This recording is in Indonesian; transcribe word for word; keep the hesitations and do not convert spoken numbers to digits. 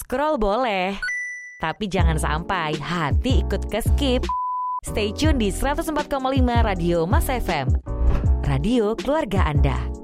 Scroll boleh, tapi jangan sampai hati ikut ke skip. Stay tune di seratus empat koma lima Radio Mas F M, radio keluarga Anda.